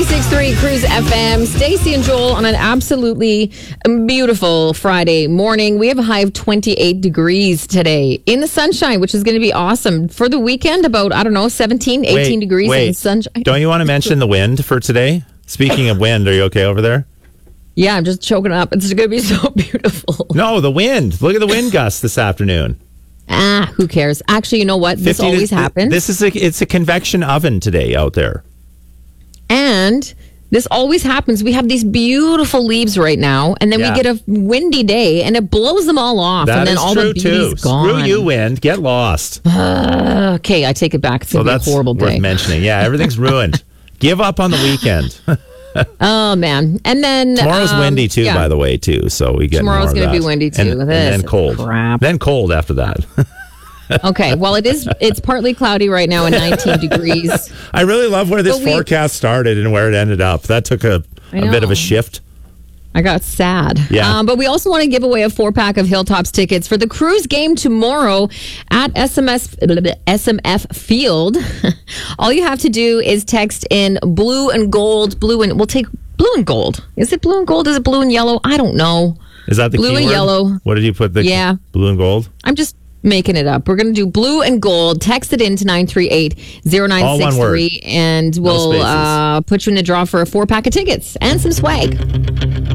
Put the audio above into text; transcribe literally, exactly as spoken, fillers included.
ninety-six point three Cruise F M. Stacey and Joel on an absolutely beautiful Friday morning. We have a high of twenty-eight degrees today in the sunshine, which is going to be awesome. For the weekend, about, I don't know, seventeen, eighteen wait, degrees wait. in the sunshine. Don't you want to mention the wind for today? Speaking of wind, are you okay over there? Yeah, I'm just choking up. It's going to be so beautiful. No, the wind. Look at the wind gusts this afternoon. Ah, who cares? Actually, you know what? This always to, happens. This is a, it's a convection oven today out there. And this always happens. We have these beautiful leaves right now, and then Yeah. we get a windy day, and it blows them all off, That and then is all true the beauty's too. gone. Screw you, wind. Get lost. Uh, okay, I take it back. It's So going to be a that's horrible worth day. mentioning. Yeah, everything's ruined. Give up on the weekend. Oh, man. And then... Tomorrow's um, windy too, yeah. by the way, too. So we get Tomorrow's more of gonna that. be windy, too. And, and This then is cold. crap. Then cold after that. Okay, well, it is. It's partly cloudy right now and nineteen degrees. I really love where this But we- forecast started and where it ended up. That took a, I a bit of know. a shift. I got sad. Yeah. Um, but we also want to give away a four pack of Hilltops tickets for the Cruise game tomorrow at S M S, S M F Field. All you have to do is text in blue and gold, blue and we'll take blue and gold. Is it blue and gold? Is it blue and yellow? I don't know. Is that the Blue and keyword? yellow. What did you put? The Yeah. blue and gold. I'm just making it up. We're going to do blue and gold. Text it in to nine three eight, zero nine six three, and we'll spaces. uh, put you in the draw for a four pack of tickets and some swag.